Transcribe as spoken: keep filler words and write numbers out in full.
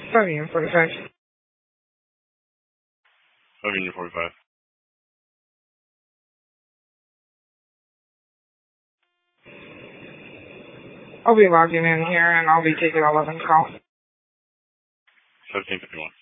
seven forty-five. seven forty-five. I'll be logging in here and I'll be taking eleven call. seventeen fifty-one.